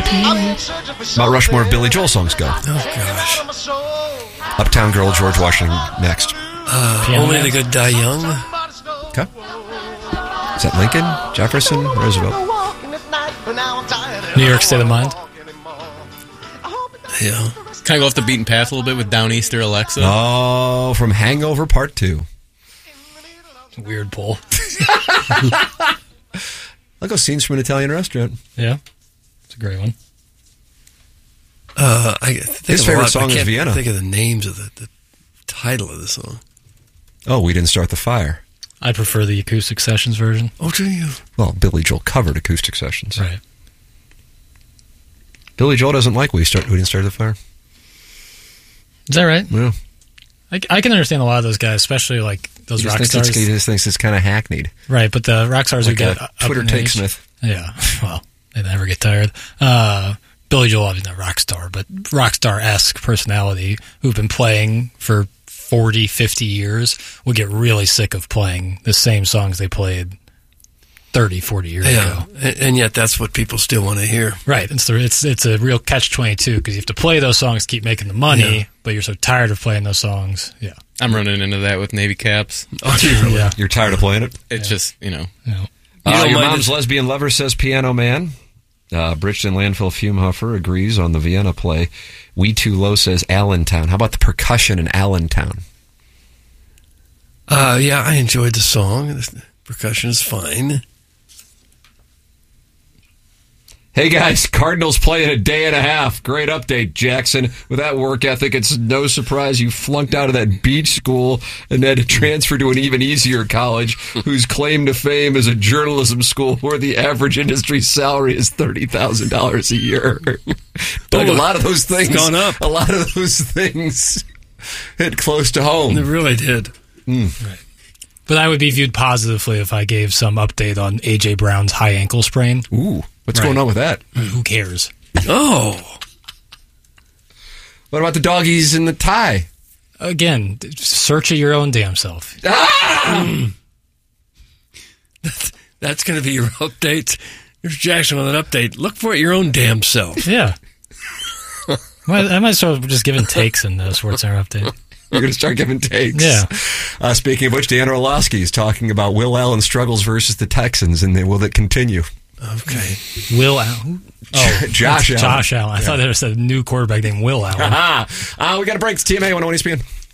Mount Rushmore of Billy Joel songs go. Oh, gosh. Uptown Girl, George Washington next. Only the Good Die Young. Okay. Is that Lincoln, Jefferson, Roosevelt? New York State of Mind. Yeah. Kind of go off the beaten path a little bit with Downeaster Alexa. Oh, from Hangover Part 2. Weird pull. I'll go Scenes from an Italian Restaurant. Yeah. It's a great one. His favorite song is Vienna. I can't think of the names of the title of the song. Oh, We Didn't Start the Fire. I prefer the Acoustic Sessions version. Oh, do you? Well, Billy Joel covered Acoustic Sessions. Right. Billy Joel doesn't like We Didn't Start the Fire. Is that right? Yeah. I can understand a lot of those guys, especially like those rock stars. He just thinks it's kind of hackneyed. Right, but the rock stars Like who get Twitter take Smith. Yeah, well, they never get tired. Billy Joel, obviously not rock star, but rock star-esque personality who've been playing for 40, 50 years will get really sick of playing the same songs they played 30, 40 years ago. And yet that's what people still want to hear. Right. It's a real catch-22 because you have to play those songs to keep making the money, but you're so tired of playing those songs. Yeah. I'm running into that with Navy Caps. Oh, Yeah. You're tired of playing it? It's just, Yeah. Your mom's lesbian lover says Piano Man. Bridgeton Landfill Fumehuffer agrees on the Vienna play. We Too Low says Allentown. How about the percussion in Allentown? Yeah, I enjoyed the song. The percussion is fine. Hey guys, Cardinals play in a day and a half. Great update, Jackson. With that work ethic, it's no surprise you flunked out of that beach school and had to transfer to an even easier college whose claim to fame is a journalism school where the average industry salary is $30,000 a year. Doug, a lot of those things gone up. A lot of those things hit close to home. It really did. Right. But I would be viewed positively if I gave some update on A.J. Brown's high ankle sprain. Ooh, what's going on with that? Who cares? Oh. What about the doggies in the tie? Again, search of your own damn self. Ah! That's going to be your update. There's Jackson with an update. Look for it your own damn self. Yeah. I might start just giving takes in the Sports Center update. You're going to start giving takes. Yeah. Speaking of which, Dan Orlovsky is talking about Will Allen struggles versus the Texans, and will it continue? Okay. Will Allen? Oh, Josh Allen. Josh Allen. I thought there was a new quarterback named Will Allen. We got a break. It's TMA 101 ESPN.